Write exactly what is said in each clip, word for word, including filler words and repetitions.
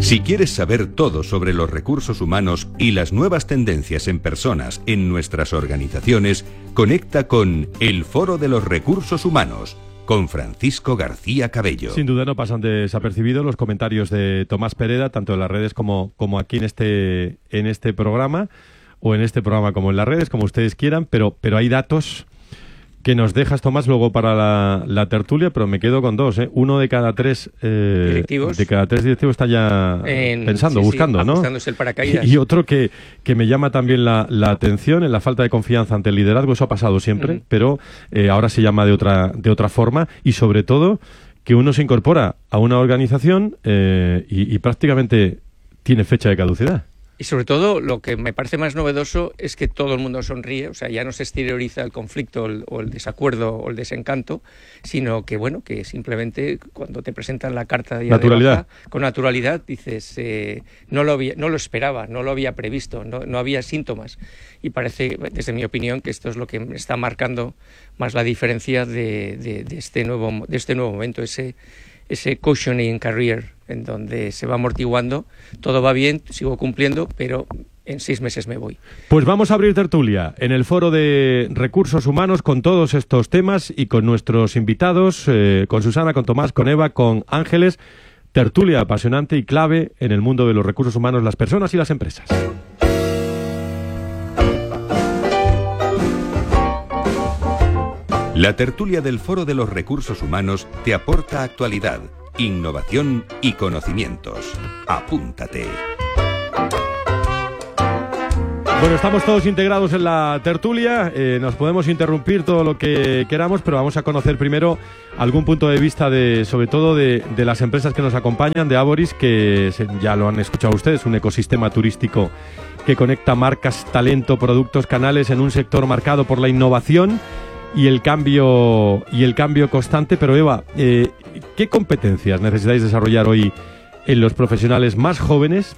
Si quieres saber todo sobre los recursos humanos y las nuevas tendencias en personas en nuestras organizaciones, conecta con El Foro de los Recursos Humanos, con Francisco García Cabello. Sin duda no pasan desapercibidos los comentarios de Tomás Pereda, tanto en las redes como, como aquí en este, en este programa, o en este programa como en las redes, como ustedes quieran, pero, pero hay datos que nos dejas, Tomás, luego para la, la tertulia, pero me quedo con dos, ¿eh? Uno de cada tres eh, directivos de cada tres directivos está ya en, pensando, sí, buscando, sí, ¿no? ajustándose el paracaídas. Y, y otro que, que me llama también la, la atención, en la falta de confianza ante el liderazgo. Eso ha pasado siempre, mm. pero eh, ahora se llama de otra, de otra forma, y sobre todo que uno se incorpora a una organización eh, y, y prácticamente tiene fecha de caducidad. Y sobre todo, lo que me parece más novedoso es que todo el mundo sonríe, o sea, ya no se exterioriza el conflicto el, o el desacuerdo o el desencanto, sino que, bueno, que simplemente cuando te presentan la carta de naturalidad. Baja, con naturalidad, dices, eh, no, lo había, no lo esperaba, no lo había previsto, no, no había síntomas. Y parece, desde mi opinión, que esto es lo que está marcando más la diferencia de, de, de, este, nuevo, de este nuevo momento, ese... ese cushioning career, en donde se va amortiguando, todo va bien, sigo cumpliendo, pero en seis meses me voy. Pues vamos a abrir tertulia en el Foro de Recursos Humanos con todos estos temas y con nuestros invitados, eh, con Susana, con Tomás, con Eva, con Ángeles. Tertulia apasionante y clave en el mundo de los recursos humanos, las personas y las empresas. La tertulia del Foro de los Recursos Humanos te aporta actualidad, innovación y conocimientos. Apúntate. Bueno, estamos todos integrados en la tertulia, eh, nos podemos interrumpir todo lo que queramos, pero vamos a conocer primero algún punto de vista de, sobre todo de, de las empresas que nos acompañan, de Avoris, que se, ya lo han escuchado ustedes, un ecosistema turístico que conecta marcas, talento, productos, canales en un sector marcado por la innovación y el cambio y el cambio constante. Pero Eva, eh, ¿qué competencias necesitáis desarrollar hoy en los profesionales más jóvenes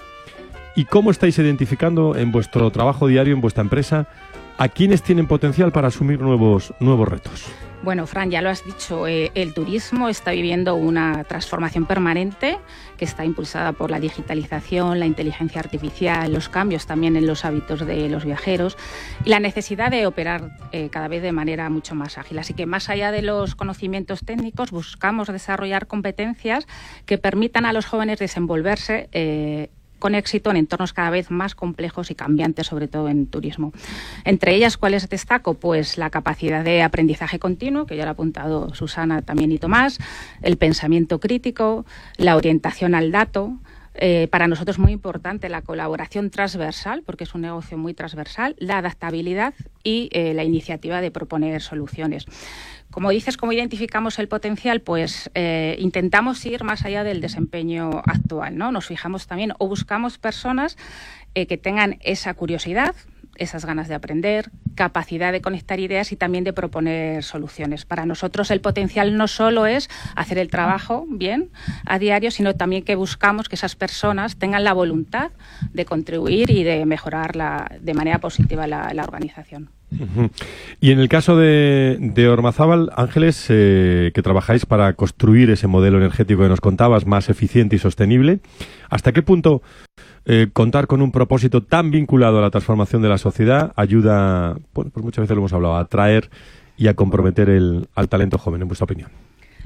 y cómo estáis identificando en vuestro trabajo diario, en vuestra empresa, a quienes tienen potencial para asumir nuevos nuevos retos? Bueno, Fran, ya lo has dicho, eh, el turismo está viviendo una transformación permanente que está impulsada por la digitalización, la inteligencia artificial, los cambios también en los hábitos de los viajeros y la necesidad de operar eh, cada vez de manera mucho más ágil. Así que más allá de los conocimientos técnicos, buscamos desarrollar competencias que permitan a los jóvenes desenvolverse eh, con éxito en entornos cada vez más complejos y cambiantes, sobre todo en turismo. Entre ellas, ¿cuáles destaco? Pues la capacidad de aprendizaje continuo, que ya lo ha apuntado Susana también y Tomás, el pensamiento crítico, la orientación al dato. Eh, para nosotros es muy importante la colaboración transversal, porque es un negocio muy transversal, la adaptabilidad y eh, la iniciativa de proponer soluciones. Como dices, ¿cómo identificamos el potencial? Pues eh, intentamos ir más allá del desempeño actual, ¿no? Nos fijamos también o buscamos personas eh, que tengan esa curiosidad, esas ganas de aprender, capacidad de conectar ideas y también de proponer soluciones. Para nosotros el potencial no solo es hacer el trabajo bien a diario, sino también que buscamos que esas personas tengan la voluntad de contribuir y de mejorar la, de manera positiva la, la organización. Uh-huh. Y en el caso de, de Ormazábal, Ángeles, eh, que trabajáis para construir ese modelo energético que nos contabas, más eficiente y sostenible, ¿hasta qué punto eh, contar con un propósito tan vinculado a la transformación de la sociedad ayuda, bueno, pues muchas veces lo hemos hablado, a atraer y a comprometer el, al talento joven, en vuestra opinión?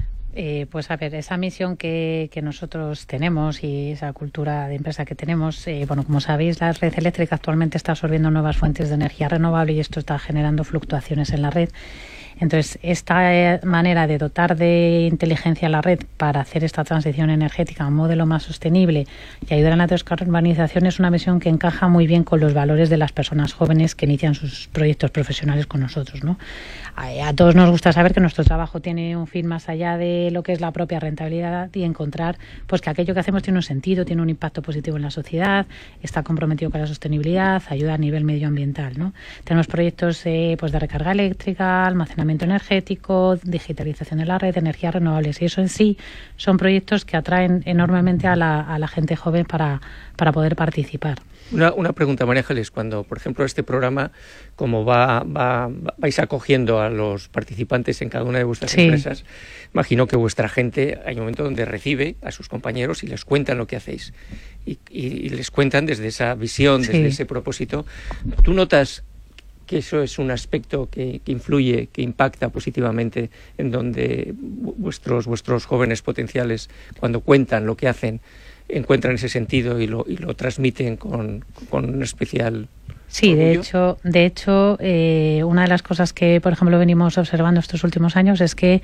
Eh, pues a ver, esa misión que, que nosotros tenemos y esa cultura de empresa que tenemos, eh, bueno, como sabéis, la red eléctrica actualmente está absorbiendo nuevas fuentes de energía renovable y esto está generando fluctuaciones en la red. Entonces, esta manera de dotar de inteligencia a la red para hacer esta transición energética a un modelo más sostenible y ayudar a la descarbonización es una misión que encaja muy bien con los valores de las personas jóvenes que inician sus proyectos profesionales con nosotros, ¿no? A, a todos nos gusta saber que nuestro trabajo tiene un fin más allá de lo que es la propia rentabilidad y encontrar pues que aquello que hacemos tiene un sentido, tiene un impacto positivo en la sociedad, está comprometido con la sostenibilidad, ayuda a nivel medioambiental, ¿no? Tenemos proyectos eh, pues de recarga eléctrica, almacenamiento almacenamiento energético, digitalización de la red, energías renovables. Y eso en sí son proyectos que atraen enormemente a la, a la gente joven para, para poder participar. Una, una pregunta, María Ángeles, cuando, por ejemplo, este programa, como va, va, vais acogiendo a los participantes en cada una de vuestras sí. empresas, imagino que vuestra gente, hay un momento donde recibe a sus compañeros y les cuentan lo que hacéis. Y, y, y les cuentan desde esa visión, desde sí. ese propósito. ¿Tú notas que eso es un aspecto que, que influye, que impacta positivamente en donde vuestros, vuestros jóvenes potenciales, cuando cuentan lo que hacen, encuentran ese sentido y lo, y lo transmiten con, con un especial Sí, orgullo? de hecho, de hecho eh, una de las cosas que, por ejemplo, venimos observando estos últimos años es que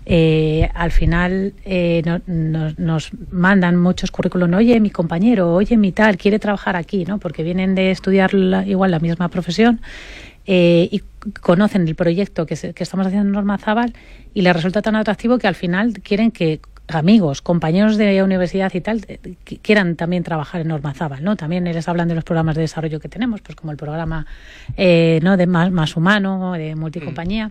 eh, al final eh, no, no, nos mandan muchos currículum, oye, mi compañero, oye, mi tal, quiere trabajar aquí, ¿no? Porque vienen de estudiar la, igual la misma profesión eh, y conocen el proyecto que, se, que estamos haciendo en Norma Zabal y les resulta tan atractivo que al final quieren que amigos, compañeros de universidad y tal, que quieran también trabajar en Norma Zabal, ¿no? También les hablan de los programas de desarrollo que tenemos, pues como el programa eh, ¿no? de más, más humano, de multicompañía. Mm.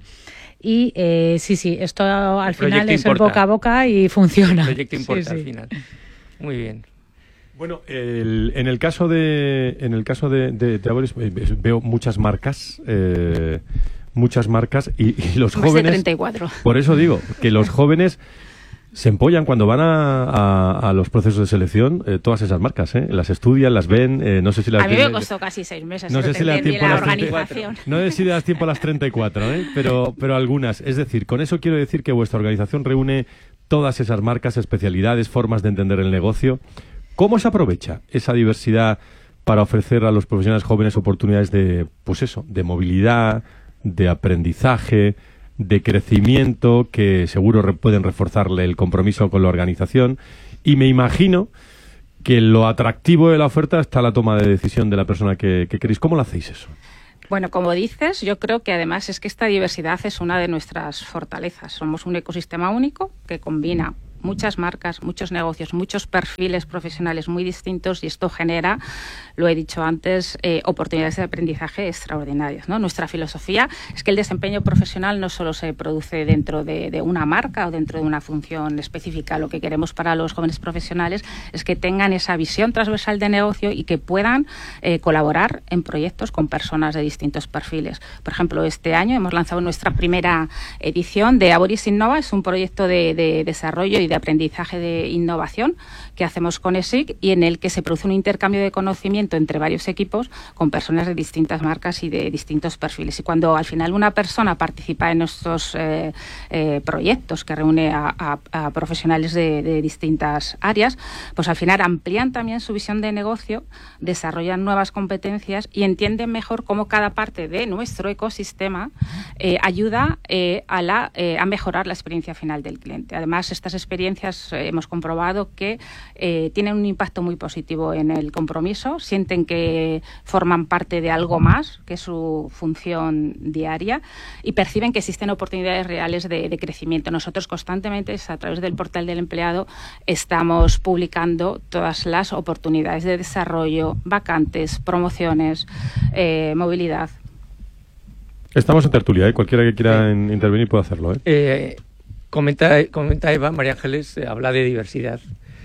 Y eh, sí, sí, esto al el final es el boca a boca y funciona. El proyecto importa sí, sí. al final. Muy bien. Bueno, el, en el caso de en el caso de, de, de Aboris, veo muchas marcas, eh, muchas marcas y, y los Más jóvenes. de treinta y cuatro. Por eso digo que los jóvenes se empollan cuando van a, a, a los procesos de selección, eh, todas esas marcas, ¿eh? Las estudian, las ven, eh, no sé si las... A mí ven, me costó casi seis meses. No sé si le da tiempo a la las organización. No sé si le das tiempo a las treinta y cuatro, ¿eh? Pero, pero algunas. Es decir, con eso quiero decir que vuestra organización reúne todas esas marcas, especialidades, formas de entender el negocio. ¿Cómo se aprovecha esa diversidad para ofrecer a los profesionales jóvenes oportunidades de, pues eso, de movilidad, de aprendizaje, de crecimiento, que seguro re- pueden reforzarle el compromiso con la organización? Y me imagino que lo atractivo de la oferta está la toma de decisión de la persona que, que queréis. ¿Cómo lo hacéis eso? Bueno, como dices, yo creo que además es que esta diversidad es una de nuestras fortalezas. Somos un ecosistema único que combina muchas marcas, muchos negocios, muchos perfiles profesionales muy distintos y esto genera, lo he dicho antes, eh, oportunidades de aprendizaje extraordinarias, ¿no? Nuestra filosofía es que el desempeño profesional no solo se produce dentro de, de una marca o dentro de una función específica. Lo que queremos para los jóvenes profesionales es que tengan esa visión transversal de negocio y que puedan eh, colaborar en proyectos con personas de distintos perfiles. Por ejemplo, este año hemos lanzado nuestra primera edición de Aboris Innova. Es un proyecto de, de desarrollo y de aprendizaje de innovación que hacemos con E S I C y en el que se produce un intercambio de conocimiento entre varios equipos con personas de distintas marcas y de distintos perfiles. Y cuando al final una persona participa en estos eh, eh, proyectos que reúne a, a, a profesionales de, de distintas áreas, pues al final amplían también su visión de negocio, desarrollan nuevas competencias y entienden mejor cómo cada parte de nuestro ecosistema eh, ayuda eh, a, la, eh, a mejorar la experiencia final del cliente. Además, estas experiencias eh, hemos comprobado que eh, tienen un impacto muy positivo en el compromiso, sienten que forman parte de algo más que su función diaria y perciben que existen oportunidades reales de, de crecimiento. Nosotros constantemente, a través del portal del empleado, estamos publicando todas las oportunidades de desarrollo, vacantes, promociones, eh, movilidad. Estamos en tertulia, ¿eh? Cualquiera que quiera sí. en, intervenir puede hacerlo, ¿eh? Eh, comenta, comenta Eva, María Ángeles, eh, habla de diversidad.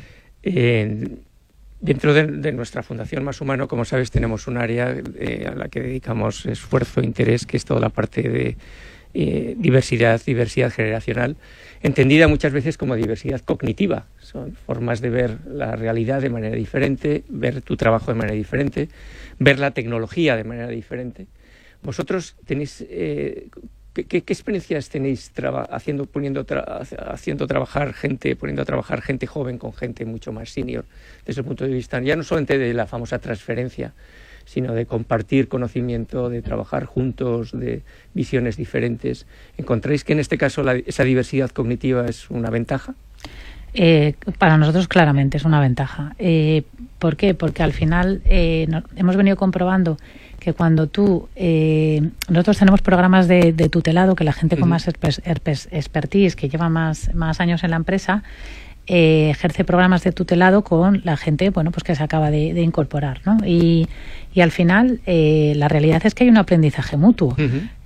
Eh, dentro de, de nuestra Fundación Más Humano, como sabes, tenemos un área eh, a la que dedicamos esfuerzo, interés, que es toda la parte de eh, diversidad, diversidad generacional, entendida muchas veces como diversidad cognitiva. Son formas de ver la realidad de manera diferente, ver tu trabajo de manera diferente, ver la tecnología de manera diferente. Vosotros tenéis... Eh, ¿Qué, qué, ¿Qué experiencias tenéis traba, haciendo, poniendo tra, haciendo trabajar gente, poniendo a trabajar gente joven con gente mucho más senior, desde el punto de vista ya no solamente de la famosa transferencia, sino de compartir conocimiento, de trabajar juntos, de visiones diferentes? ¿Encontráis que en este caso la, esa diversidad cognitiva es una ventaja? Eh, para nosotros claramente es una ventaja. Eh, ¿Por qué? Porque al final eh, no, hemos venido comprobando que cuando tú, eh, nosotros tenemos programas de, de tutelado, que la gente con uh-huh. más exper- exper- expertise, que lleva más, más años en la empresa, eh, ejerce programas de tutelado con la gente, bueno, pues que se acaba de, de incorporar, ¿no? Y, y al final eh, la realidad es que hay un aprendizaje mutuo. Uh-huh.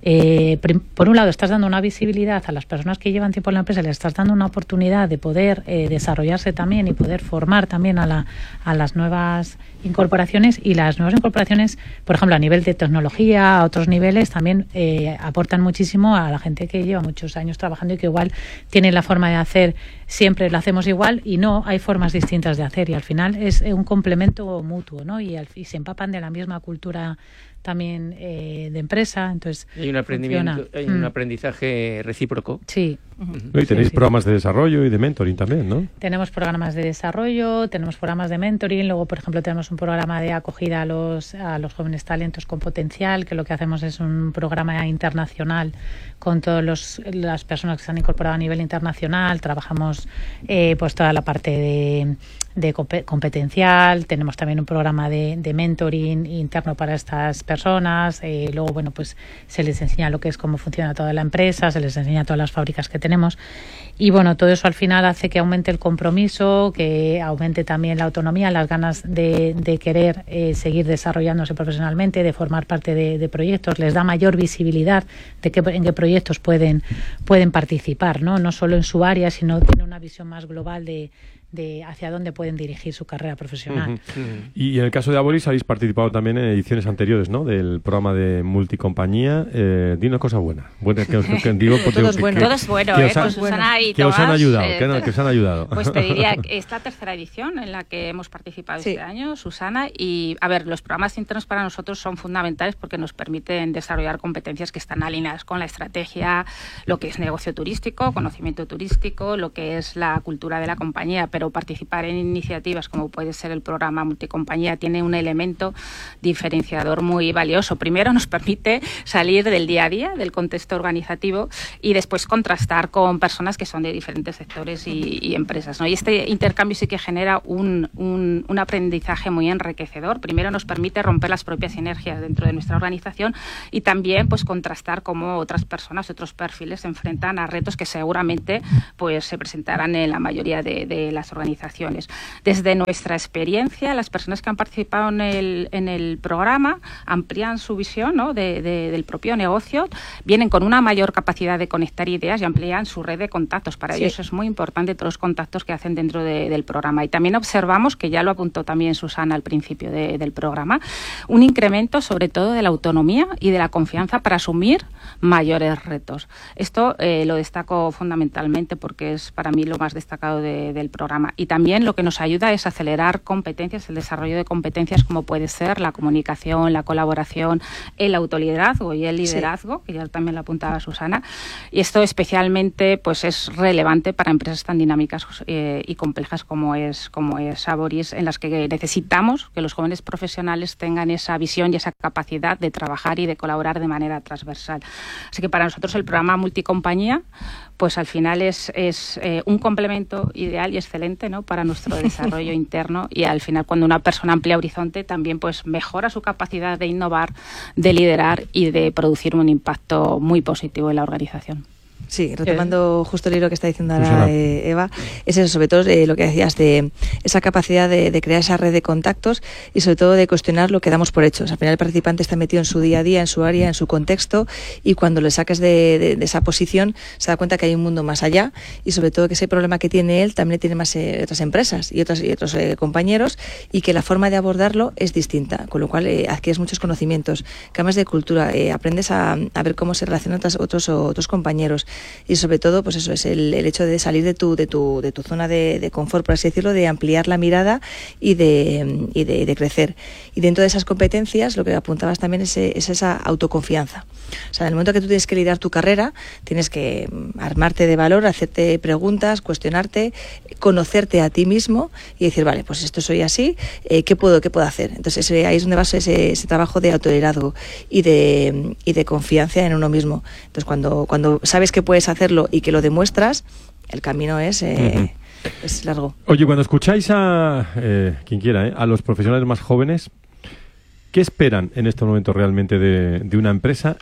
eh, por un lado estás dando una visibilidad a las personas que llevan tiempo en la empresa, les estás dando una oportunidad de poder eh, desarrollarse también y poder formar también a, la, a las nuevas incorporaciones, y las nuevas incorporaciones, por ejemplo, a nivel de tecnología, a otros niveles, también eh, aportan muchísimo a la gente que lleva muchos años trabajando y que igual tiene la forma de hacer, siempre lo hacemos igual, y no, hay formas distintas de hacer, y al final es un complemento mutuo, ¿no? Y, al, y se empapan de la misma cultura también eh, de empresa, entonces hay un aprendimiento, hay mm. un aprendizaje recíproco. Sí. Uh-huh. Y tenéis sí, programas sí. de desarrollo y de mentoring también, ¿no? Tenemos programas de desarrollo, tenemos programas de mentoring, luego, por ejemplo, tenemos un programa de acogida a los a los jóvenes talentos con potencial, que lo que hacemos es un programa internacional con todas las personas que se han incorporado a nivel internacional. Trabajamos eh, pues toda la parte de de competencial, tenemos también un programa de, de mentoring interno para estas personas, eh, luego bueno pues se les enseña lo que es cómo funciona toda la empresa, se les enseña todas las fábricas que tenemos, y bueno, todo eso al final hace que aumente el compromiso, que aumente también la autonomía, las ganas de, de querer eh, seguir desarrollándose profesionalmente, de formar parte de, de proyectos, les da mayor visibilidad de qué, en qué proyectos pueden, pueden participar, ¿no? No solo en su área, sino tiene una visión más global de de hacia dónde pueden dirigir su carrera profesional. Uh-huh. Uh-huh. Y en el caso de Aboris habéis participado también en ediciones anteriores, ¿no? Del programa de multicompañía. Eh, dinos cosas buenas. Buenas que os que digo, porque, todo es bueno. Que, todo es bueno, que, eh, os, Susana y que Tomás, os han ayudado, eh, que, no, que os han ayudado. Pues te diría que es la tercera edición en la que hemos participado sí. este año, Susana, y a ver, los programas internos para nosotros son fundamentales porque nos permiten desarrollar competencias que están alineadas con la estrategia, lo que es negocio turístico, conocimiento turístico, lo que es la cultura de la compañía, pero participar en iniciativas como puede ser el programa multicompañía tiene un elemento diferenciador muy valioso. Primero nos permite salir del día a día, del contexto organizativo, y después contrastar con personas que son de diferentes sectores y, y empresas, ¿no? Y este intercambio sí que genera un, un, un aprendizaje muy enriquecedor. Primero nos permite romper las propias sinergias dentro de nuestra organización y también pues contrastar cómo otras personas, otros perfiles se enfrentan a retos que seguramente pues se presentarán en la mayoría de, de las organizaciones. Desde nuestra experiencia, las personas que han participado en el, en el programa amplían su visión, ¿no? de, de, del propio negocio, vienen con una mayor capacidad de conectar ideas y amplían su red de contactos. Para sí. ellos es muy importante todos los contactos que hacen dentro de, del programa. Y también observamos, que ya lo apuntó también Susana al principio de, del programa, un incremento sobre todo de la autonomía y de la confianza para asumir mayores retos. Esto eh, lo destaco fundamentalmente porque es para mí lo más destacado de, del programa. Y también También lo que nos ayuda es acelerar competencias, el desarrollo de competencias como puede ser la comunicación, la colaboración, el autoliderazgo y el liderazgo, sí. que ya también lo apuntaba Susana. Y esto especialmente pues es relevante para empresas tan dinámicas eh, y complejas como es, como es Aboris, en las que necesitamos que los jóvenes profesionales tengan esa visión y esa capacidad de trabajar y de colaborar de manera transversal. Así que para nosotros el programa multicompañía pues al final es, es eh, un complemento ideal y excelente, ¿no? Para nuestro desarrollo interno, y al final cuando una persona amplía horizonte también pues mejora su capacidad de innovar, de liderar y de producir un impacto muy positivo en la organización. Sí, retomando justo el hilo que está diciendo ahora eh, Eva, es eso, sobre todo eh, lo que decías de esa capacidad de, de crear esa red de contactos y sobre todo de cuestionar lo que damos por hecho. O sea, al final el participante está metido en su día a día, en su área, en su contexto, y cuando le saques de, de, de esa posición se da cuenta que hay un mundo más allá, y sobre todo que ese problema que tiene él también tiene más eh, otras empresas y otros, y otros eh, compañeros, y que la forma de abordarlo es distinta, con lo cual eh, adquieres muchos conocimientos, cambias de cultura, eh, aprendes a, a ver cómo se relacionan otros, otros, otros compañeros. Y sobre todo, pues eso es el, el hecho de salir de tu de tu de tu zona de, de confort, por así decirlo, de ampliar la mirada y de y de, de crecer. Y dentro de esas competencias, lo que apuntabas también es, es esa autoconfianza. O sea, en el momento que tú tienes que liderar tu carrera, tienes que armarte de valor, hacerte preguntas, cuestionarte, conocerte a ti mismo y decir, vale, pues esto soy así, eh, ¿qué puedo qué puedo hacer? Entonces ese, ahí es donde va ese, ese trabajo de autoliderazgo y de y de confianza en uno mismo. Entonces cuando cuando sabes que puedes hacerlo y que lo demuestras, el camino es eh, uh-huh. es largo. Oye, cuando escucháis a eh, quien quiera, eh, a los profesionales más jóvenes, ¿qué esperan en estos momentos realmente de, de una empresa?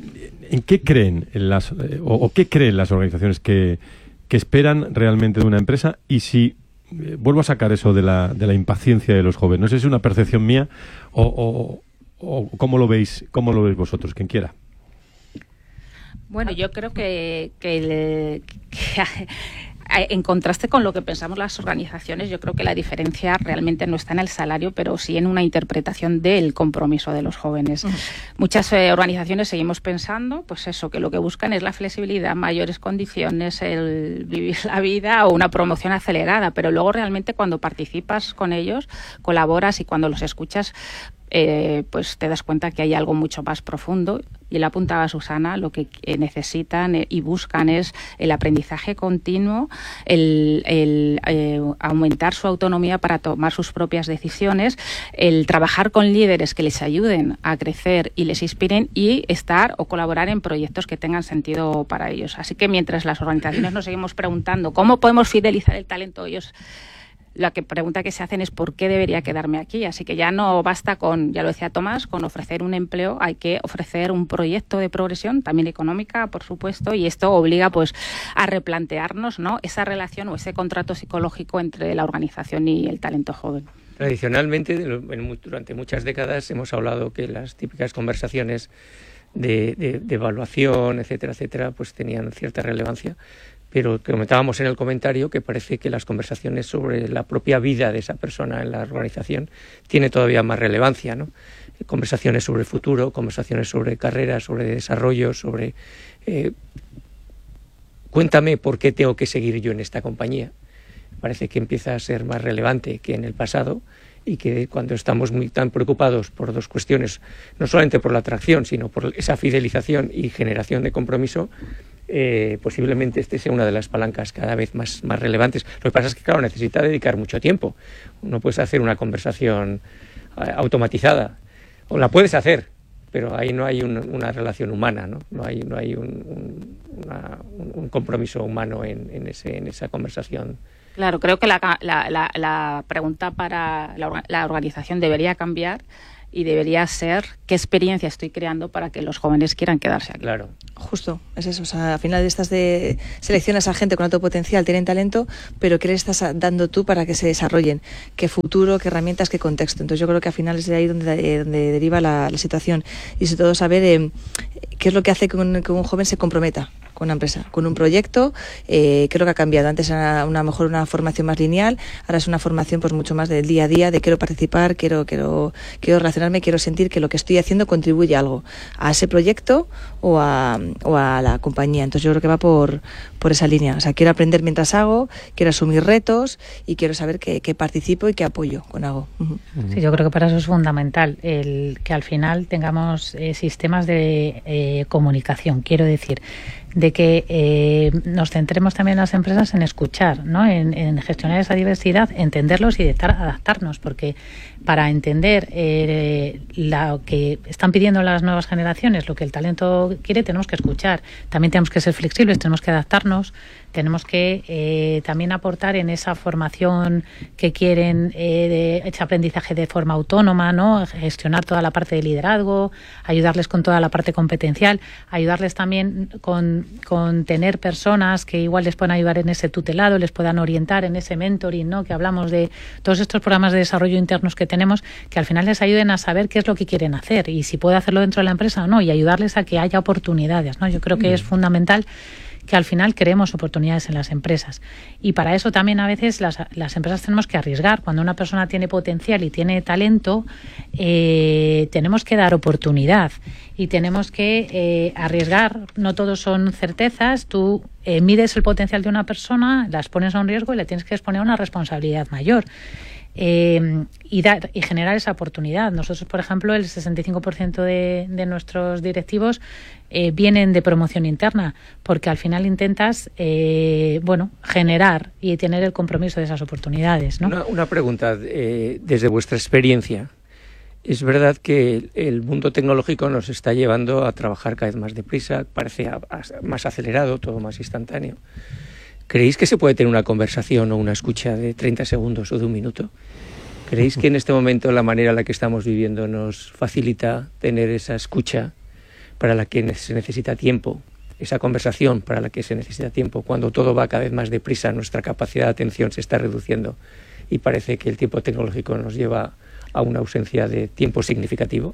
¿En qué creen en las eh, o, o qué creen las organizaciones que, que esperan realmente de una empresa? Y si eh, vuelvo a sacar eso de la, de la impaciencia de los jóvenes, no sé si es una percepción mía o, o, o cómo lo veis, cómo lo veis vosotros, quien quiera. Bueno, yo creo que, que, el, que en contraste con lo que pensamos las organizaciones, yo creo que la diferencia realmente no está en el salario, pero sí en una interpretación del compromiso de los jóvenes. Uh-huh. Muchas eh, organizaciones seguimos pensando, pues eso, que lo que buscan es la flexibilidad, mayores condiciones, el vivir la vida o una promoción acelerada, pero luego realmente cuando participas con ellos, colaboras y cuando los escuchas, Eh, pues te das cuenta que hay algo mucho más profundo. Y le apuntaba a Susana, lo que necesitan y buscan es el aprendizaje continuo, el, el eh, aumentar su autonomía para tomar sus propias decisiones, el trabajar con líderes que les ayuden a crecer y les inspiren y estar o colaborar en proyectos que tengan sentido para ellos. Así que mientras las organizaciones nos seguimos preguntando cómo podemos fidelizar el talento, ellos la que pregunta que se hacen es ¿por qué debería quedarme aquí? Así que ya no basta con, ya lo decía Tomás, con ofrecer un empleo, hay que ofrecer un proyecto de progresión, también económica, por supuesto, y esto obliga pues a replantearnos, ¿no?, esa relación o ese contrato psicológico entre la organización y el talento joven. Tradicionalmente, durante muchas décadas, hemos hablado que las típicas conversaciones de, de, de evaluación, etcétera, etcétera, pues tenían cierta relevancia. Pero comentábamos en el comentario que parece que las conversaciones sobre la propia vida de esa persona en la organización tiene todavía más relevancia, ¿no? Conversaciones sobre el futuro, conversaciones sobre carrera, sobre desarrollo, sobre eh, cuéntame por qué tengo que seguir yo en esta compañía. Parece que empieza a ser más relevante que en el pasado y que cuando estamos muy tan preocupados por dos cuestiones, no solamente por la atracción, sino por esa fidelización y generación de compromiso, Eh, posiblemente este sea una de las palancas cada vez más, más relevantes. Lo que pasa es que, claro, necesita dedicar mucho tiempo. No puedes hacer una conversación eh, automatizada. O la puedes hacer, pero ahí no hay un, una relación humana, ¿no? No hay, no hay un, un, una, un compromiso humano en, en, ese, en esa conversación. Claro, creo que la, la, la, la pregunta para la, la organización debería cambiar y debería ser qué experiencia estoy creando para que los jóvenes quieran quedarse aquí. Claro. Justo, es eso. O sea, al final de estas de seleccionas a gente con alto potencial, tienen talento, pero ¿qué les estás dando tú para que se desarrollen? ¿Qué futuro, qué herramientas, qué contexto? Entonces yo creo que al final es de ahí donde, eh, donde deriva la, la situación. Y sobre todo saber eh, qué es lo que hace que un, que un joven se comprometa con una empresa, con un proyecto. Eh, creo que ha cambiado. Antes era una mejor una formación más lineal, ahora es una formación pues mucho más del día a día, de quiero participar, quiero quiero quiero relacionarme, quiero sentir que lo que estoy haciendo contribuye algo a ese proyecto o a, o a la compañía. Entonces yo creo que va por por esa línea. O sea, quiero aprender mientras hago, quiero asumir retos y quiero saber que, que participo y que apoyo con algo. Uh-huh. Sí, yo creo que para eso es fundamental el que al final tengamos eh, sistemas de eh, comunicación. Quiero decir, de que eh, nos centremos también las empresas en escuchar, ¿no? En, en gestionar esa diversidad, entenderlos y adaptar, adaptarnos, porque para entender eh, lo que están pidiendo las nuevas generaciones, lo que el talento quiere, tenemos que escuchar. También tenemos que ser flexibles, tenemos que adaptarnos, tenemos que eh, también aportar en esa formación que quieren, eh, de ese aprendizaje de forma autónoma, ¿no? Gestionar toda la parte de liderazgo, ayudarles con toda la parte competencial, ayudarles también con, con tener personas que igual les puedan ayudar en ese tutelado, les puedan orientar en ese mentoring, ¿no? Que hablamos de todos estos programas de desarrollo internos que tenemos, que al final les ayuden a saber qué es lo que quieren hacer y si puede hacerlo dentro de la empresa o no, y ayudarles a que haya oportunidades, ¿no? Yo creo que mm. es fundamental que al final creemos oportunidades en las empresas. Y para eso también a veces las, las empresas tenemos que arriesgar. Cuando una persona tiene potencial y tiene talento, eh, tenemos que dar oportunidad y tenemos que eh, arriesgar. No todos son certezas. Tú eh, mides el potencial de una persona, las pones a un riesgo y le tienes que exponer a una responsabilidad mayor. Eh, y dar y generar esa oportunidad. Nosotros, por ejemplo, el sesenta y cinco por ciento de, de nuestros directivos eh, vienen de promoción interna, porque al final intentas eh, bueno, generar y tener el compromiso de esas oportunidades, ¿no? Una, una pregunta, eh, desde vuestra experiencia. Es verdad que el mundo tecnológico nos está llevando a trabajar cada vez más deprisa, parece a, a, más acelerado, todo más instantáneo. ¿Creéis que se puede tener una conversación o una escucha de treinta segundos o de un minuto? ¿Creéis que en este momento la manera en la que estamos viviendo nos facilita tener esa escucha para la que se necesita tiempo, esa conversación para la que se necesita tiempo? Cuando todo va cada vez más deprisa, nuestra capacidad de atención se está reduciendo y parece que el tiempo tecnológico nos lleva a una ausencia de tiempo significativo.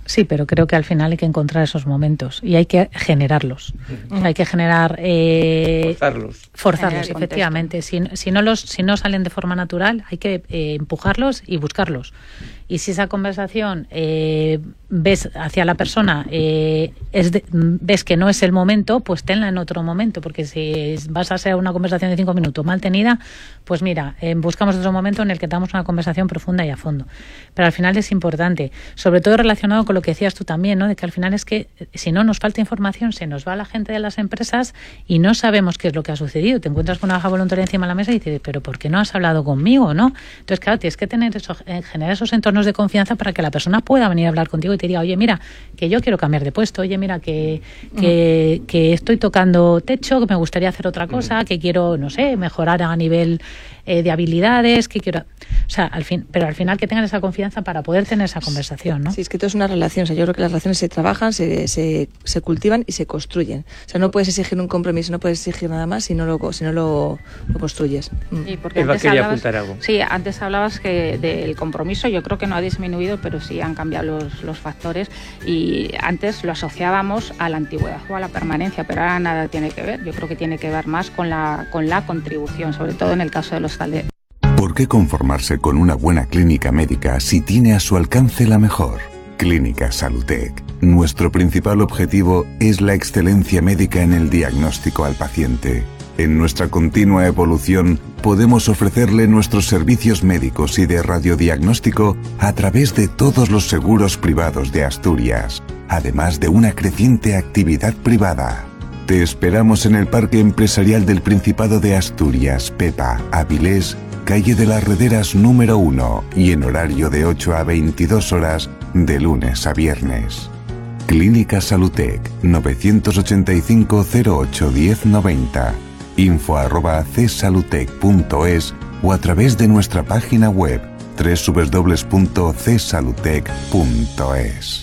Sí, pero creo que al final hay que encontrar esos momentos y hay que generarlos. Mm. O sea, hay que generar... Eh, forzarlos. Forzarlos, efectivamente. Si, si, no los, si no salen de forma natural, hay que eh, empujarlos y buscarlos. Y si esa conversación eh, ves hacia la persona, eh, es de, ves que no es el momento, pues tenla en otro momento, porque si vas a hacer una conversación de cinco minutos mal tenida, pues mira, eh, buscamos otro momento en el que tengamos una conversación profunda y a fondo. Pero al final es importante, sobre todo relacionado con lo que decías tú también, ¿no? De que al final es que si no nos falta información, se nos va la gente de las empresas y no sabemos qué es lo que ha sucedido. Te encuentras con una baja voluntaria encima de la mesa y dices, pero ¿por qué no has hablado conmigo, no? Entonces, claro, tienes que tener eso, eh, generar esos entornos de confianza para que la persona pueda venir a hablar contigo y te diga, oye, mira, que yo quiero cambiar de puesto, oye, mira, que, que, que estoy tocando techo, que me gustaría hacer otra cosa, que quiero, no sé, mejorar a nivel eh, de habilidades, que quiero... O sea, al fin, pero al final que tengan esa confianza para poder tener esa conversación, ¿no? Sí, es que todo es una relación. O sea, yo creo que las relaciones se trabajan, se, se, se cultivan y se construyen. O sea, no puedes exigir un compromiso, no puedes exigir nada más si no lo, si no lo, lo construyes. Sí, porque Eva antes quería hablabas, apuntar algo. Sí, antes hablabas que del compromiso, yo creo que no ha disminuido, pero sí han cambiado los, los factores y antes lo asociábamos a la antigüedad o a la permanencia, pero ahora nada tiene que ver. Yo creo que tiene que ver más con la, con la contribución, sobre todo en el caso de los talleres. ¿Por qué conformarse con una buena clínica médica si tiene a su alcance la mejor? Clínica Salutec. Nuestro principal objetivo es la excelencia médica en el diagnóstico al paciente. En nuestra continua evolución, podemos ofrecerle nuestros servicios médicos y de radiodiagnóstico a través de todos los seguros privados de Asturias, además de una creciente actividad privada. Te esperamos en el Parque Empresarial del Principado de Asturias, Pepa, Avilés, calle de las Rederas número uno y en horario de ocho a veintidós horas de lunes a viernes. Clínica Salutec novecientos ochenta y cinco cero ocho diez noventa, info arroba csalutec punto es o a través de nuestra página web doble u doble u doble u punto c salutec punto es.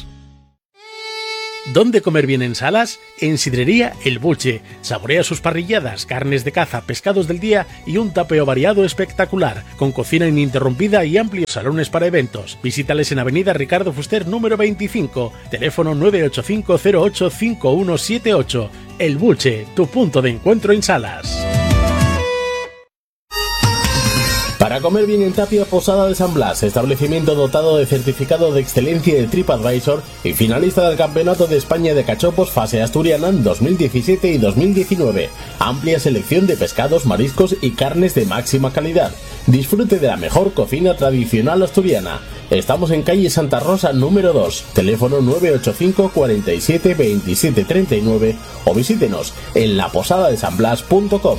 ¿Dónde comer bien en Salas? En Sidrería El Bulche. Saborea sus parrilladas, carnes de caza, pescados del día y un tapeo variado espectacular, con cocina ininterrumpida y amplios salones para eventos. Visítales en Avenida Ricardo Fuster número veinticinco, teléfono nueve ocho cinco cero ocho cinco uno siete ocho. El Bulche, tu punto de encuentro en Salas. Para comer bien en Tapia, Posada de San Blas, establecimiento dotado de certificado de excelencia de TripAdvisor y finalista del Campeonato de España de Cachopos Fase Asturiana en dos mil diecisiete y dos mil diecinueve. Amplia selección de pescados, mariscos y carnes de máxima calidad. Disfrute de la mejor cocina tradicional asturiana. Estamos en calle Santa Rosa número dos, teléfono nueve ocho cinco cuatro siete veintisiete treinta y nueve o visítenos en la posada de san blas punto com.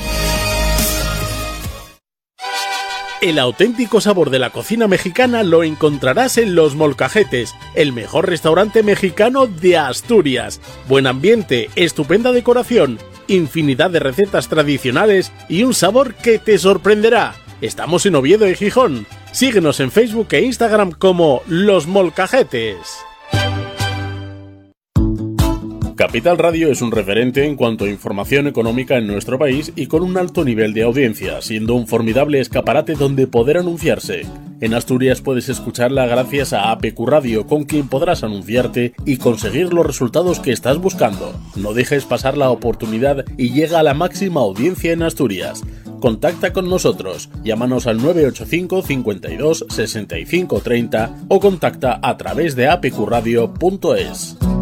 El auténtico sabor de la cocina mexicana lo encontrarás en Los Molcajetes, el mejor restaurante mexicano de Asturias. Buen ambiente, estupenda decoración, infinidad de recetas tradicionales y un sabor que te sorprenderá. Estamos en Oviedo y Gijón. Síguenos en Facebook e Instagram como Los Molcajetes. Capital Radio es un referente en cuanto a información económica en nuestro país y con un alto nivel de audiencia, siendo un formidable escaparate donde poder anunciarse. En Asturias puedes escucharla gracias a A P Q Radio, con quien podrás anunciarte y conseguir los resultados que estás buscando. No dejes pasar la oportunidad y llega a la máxima audiencia en Asturias. Contacta con nosotros, llámanos al nueve ocho cinco cincuenta y dos sesenta y cinco treinta o contacta a través de a p q radio punto es.